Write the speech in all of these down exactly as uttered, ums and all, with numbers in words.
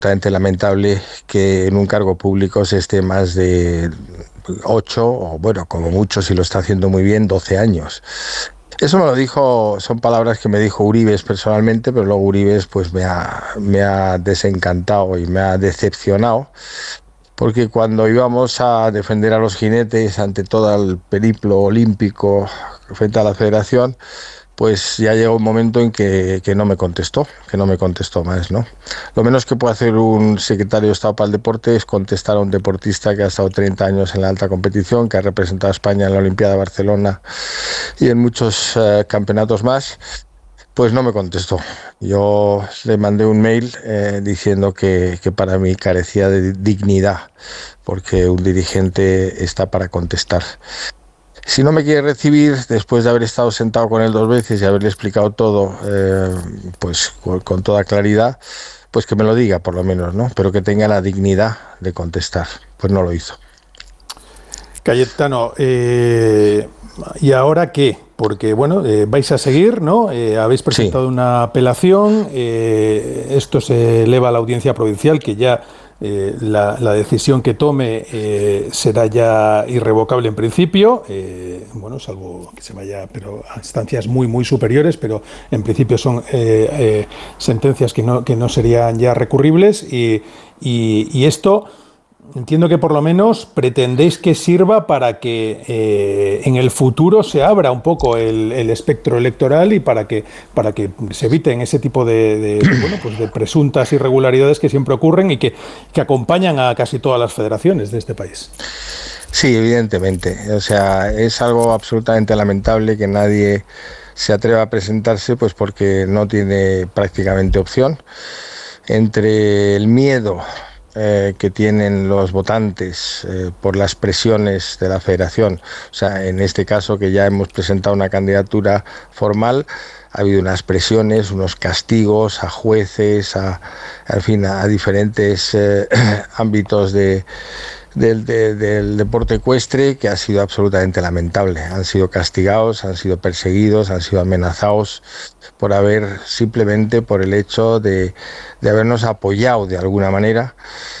absolutamente lamentable que en un cargo público se esté más de ocho, o bueno, como mucho, si lo está haciendo muy bien, doce años. Eso me lo dijo, son palabras que me dijo Uribes personalmente, pero luego Uribes pues me ha, me ha desencantado y me ha decepcionado, porque cuando íbamos a defender a los jinetes ante todo el periplo olímpico frente a la federación, pues ya llegó un momento en que, que no me contestó, que no me contestó más, ¿no? Lo menos que puede hacer un secretario de Estado para el deporte es contestar a un deportista que ha estado treinta años en la alta competición, que ha representado a España en la Olimpiada de Barcelona y en muchos eh, campeonatos más. Pues no me contestó. Yo le mandé un mail eh, diciendo que, que para mí carecía de dignidad, porque un dirigente está para contestar. Si no me quiere recibir, después de haber estado sentado con él dos veces y haberle explicado todo, eh, pues con, con toda claridad, pues que me lo diga por lo menos, ¿no? Pero que tenga la dignidad de contestar. Pues no lo hizo. Cayetano, eh, ¿y ahora qué? Porque, bueno, eh, vais a seguir, ¿no? Eh, habéis presentado sí. una apelación, eh, esto se eleva a la audiencia provincial, que ya eh, la, la decisión que tome eh, será ya irrevocable en principio, eh, bueno, salvo que se vaya pero a instancias muy, muy superiores, pero en principio son eh, eh, sentencias que no, que no serían ya recurribles y, y, y esto... Entiendo que por lo menos pretendéis que sirva para que eh, en el futuro se abra un poco el, el espectro electoral y para que, para que se eviten ese tipo de, de, bueno, pues de presuntas irregularidades que siempre ocurren y que, que acompañan a casi todas las federaciones de este país. Sí, evidentemente. O sea, es algo absolutamente lamentable que nadie se atreva a presentarse, pues porque no tiene prácticamente opción. Entre el miedo Eh, que tienen los votantes eh, por las presiones de la federación, o sea, en este caso que ya hemos presentado una candidatura formal, ha habido unas presiones, unos castigos a jueces, a, en fin, a, a diferentes eh, ámbitos de Del, de, del deporte ecuestre, que ha sido absolutamente lamentable. Han sido castigados, han sido perseguidos, han sido amenazados por haber, simplemente por el hecho de, de habernos apoyado de alguna manera.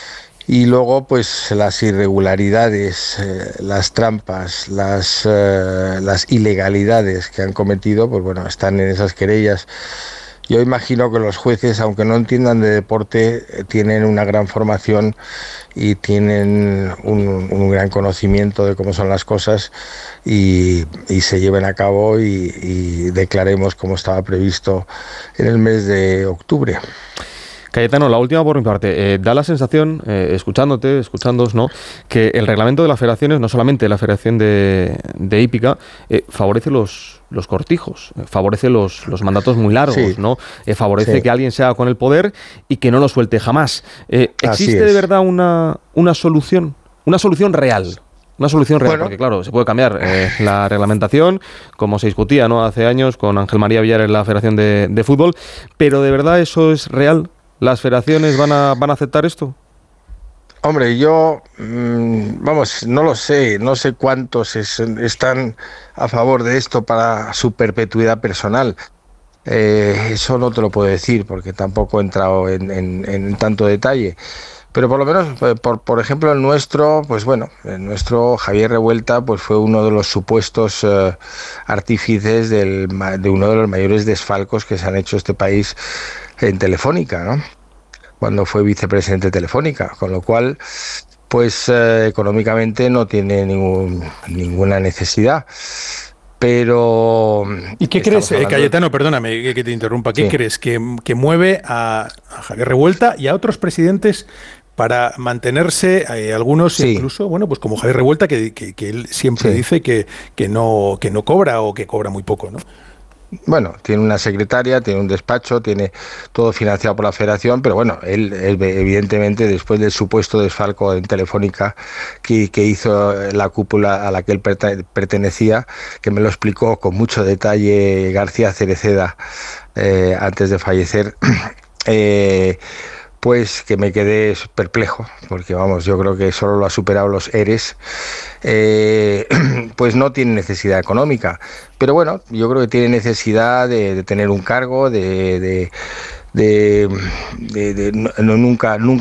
Y luego, pues, las irregularidades, eh, las trampas, las, eh, las ilegalidades que han cometido, pues bueno, están en esas querellas. Yo imagino que los jueces, aunque no entiendan de deporte, tienen una gran formación y tienen un, un gran conocimiento de cómo son las cosas y, y se lleven a cabo y, y declaremos como estaba previsto en el mes de octubre. Cayetano, la última por mi parte. Eh, da la sensación, eh, escuchándote, escuchándoos, ¿no?, que el reglamento de las federaciones, no solamente la Federación de, de Hípica, eh, favorece los, los cortijos, eh, favorece los, los mandatos muy largos, sí. ¿no? Eh, favorece sí. que alguien se haga con el poder y que no lo suelte jamás. Eh, ¿Existe de verdad una, una solución, una solución real? Una solución real, bueno, porque claro, se puede cambiar eh, la reglamentación, como se discutía, ¿no?, hace años con Ángel María Villar en la Federación de, de Fútbol, pero ¿de verdad eso es real? ¿Las federaciones van a, van a aceptar esto? Hombre, yo, mmm, vamos, no lo sé, no sé cuántos es, están a favor de esto para su perpetuidad personal. Eh, eso no te lo puedo decir porque tampoco he entrado en, en, en tanto detalle. Pero por lo menos, por, por ejemplo, el nuestro, pues bueno, el nuestro Javier Revuelta pues fue uno de los supuestos uh, artífices del, de uno de los mayores desfalcos que se han hecho este país en Telefónica, ¿no?, cuando fue vicepresidente de Telefónica, con lo cual, pues eh, económicamente no tiene ningún, ninguna necesidad. Pero... ¿Y qué crees, eh, Cayetano, perdóname que, que te interrumpa, qué sí. crees que, que mueve a, a Javier Revuelta y a otros presidentes para mantenerse, eh, algunos sí. incluso, bueno, pues como Javier Revuelta, que, que, que él siempre sí. dice que, que, no, que no cobra o que cobra muy poco, ¿no? Bueno, tiene una secretaria, tiene un despacho, tiene todo financiado por la federación, pero bueno, él, él evidentemente después del supuesto desfalco en Telefónica que, que hizo la cúpula a la que él pertenecía, que me lo explicó con mucho detalle García Cereceda eh, antes de fallecer, eh, pues que me quedé perplejo, porque vamos, yo creo que solo lo ha superado los ERES, eh, pues no tiene necesidad económica, pero bueno, yo creo que tiene necesidad de, de tener un cargo, de, de, de, de, de no, nunca, nunca